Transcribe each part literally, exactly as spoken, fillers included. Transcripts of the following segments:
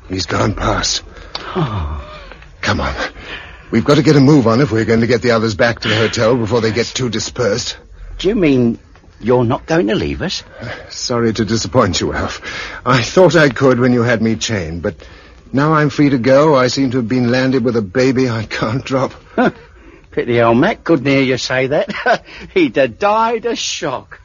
He's gone past. Come on. We've got to get a move on if we're going to get the others back to the hotel before they get too dispersed. Do you mean you're not going to leave us? Sorry to disappoint you, Alf. I thought I could when you had me chained, but now I'm free to go. I seem to have been landed with a baby I can't drop. Pity old Mac couldn't hear you say that. He'd have died of shock.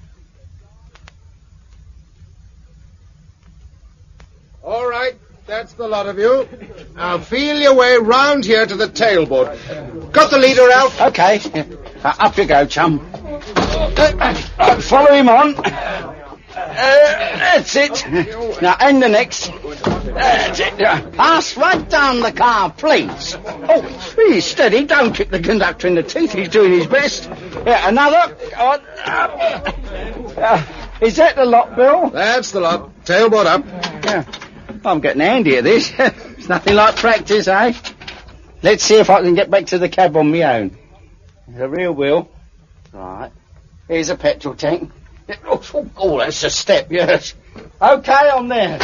All right, that's the lot of you. Now feel your way round here to the tailboard. Got the leader, Alf? Okay. Uh, up you go, chum. Uh, uh, follow him on. Uh, that's it. Now, and the next. That's it. Uh, pass right down the car, please. Oh, he's steady. Don't kick the conductor in the teeth. He's doing his best. Yeah, another. Uh, uh, is that the lot, Bill? That's the lot. Tailboard up. Yeah. I'm getting handy at this. It's nothing like practice, eh? Let's see if I can get back to the cab on my own. There's a rear wheel. Right. Here's a petrol tank. Oh, oh, that's a step, yes. OK, I'm there.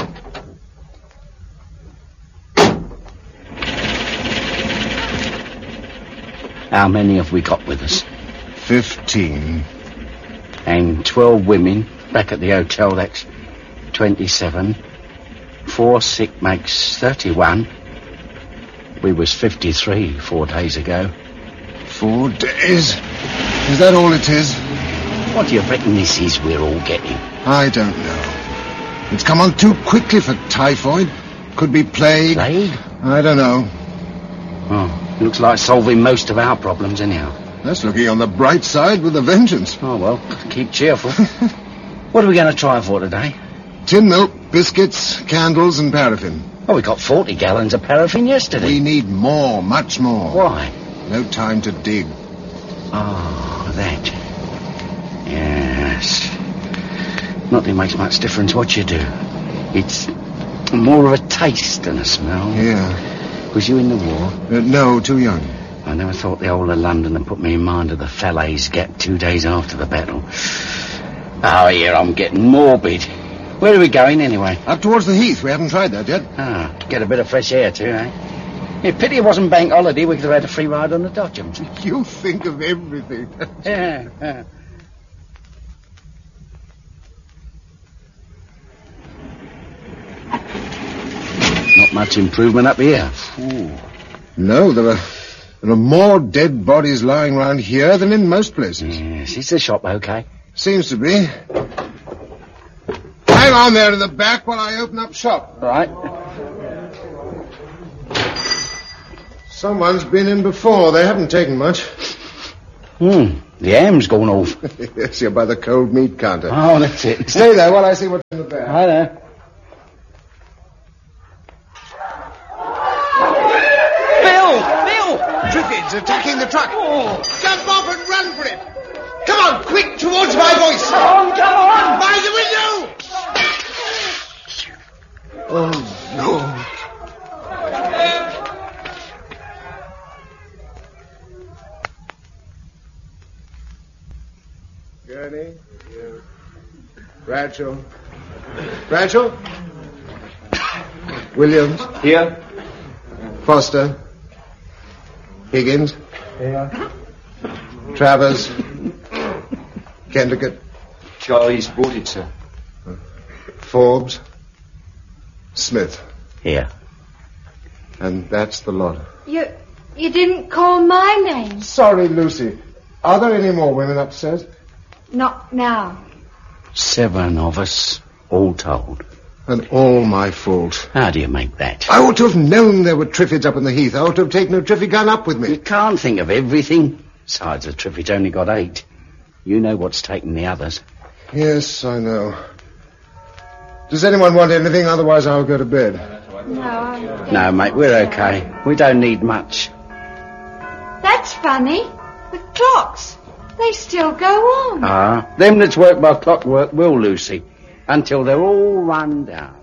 How many have we got with us? Fifteen. And twelve women back at the hotel, that's twenty-seven. Four sick makes thirty-one. We was fifty-three four days ago. Four days? Is that all it is? What do you reckon this is we're all getting? I don't know. It's come on too quickly for typhoid. Could be plague. Plague? I don't know. Oh, looks like solving most of our problems anyhow. That's looking on the bright side with a vengeance. Oh, well, keep cheerful. What are we going to try for today? Tin milk, biscuits, candles and paraffin. Oh, we got forty gallons of paraffin yesterday. We need more, much more. Why? No time to dig. Oh, that. Yes. Not that it makes much difference what you do. It's more of a taste than a smell. Yeah. Was you in the war? Uh, no, too young. I never thought the whole of London had put me in mind of the Falaise Gap two days after the battle. Oh, here I'm getting morbid. Where are we going, anyway? Up towards the Heath. We haven't tried that yet. Ah, get a bit of fresh air, too, eh? Yeah, pity it wasn't bank holiday. We could have had a free ride on the Dodgems. You think of everything. Yeah, yeah. Not much improvement up here. Ooh. No, there are, there are more dead bodies lying around here than in most places. Yes, is the shop okay? Seems to be. Hang on there in the back while I open up shop. Right. Someone's been in before. They haven't taken much. Hmm, the ham's gone off. Yes, you're by the cold meat counter. Oh, that's it. Stay there while I see what's in the bag. Hi there. Triffids attacking the truck. Oh. Jump off and run for it. Come on, quick, towards my voice. Come on, come on. By the window. Oh, no. Gurney. Bradshaw. Bradshaw. Williams. Here. Foster. Higgins. Here. Travers. Kendrick. Charlie's brought it, sir. Forbes. Smith. Here. And that's the lot. You you didn't call my name. Sorry, Lucy. Are there any more women upstairs? Not now. Seven of us, all told. And all my fault. How do you make that? I ought to have known there were Triffids up in the Heath. I ought to have taken a Triffid gun up with me. You can't think of everything. Besides, the Triffid's only got eight. You know what's taken the others. Yes, I know. Does anyone want anything? Otherwise, I'll go to bed. No, I'm... No, mate, we're okay. We don't need much. That's funny. The clocks. They still go on. Ah, them that's work by clockwork will, Lucy. Until they're all run down.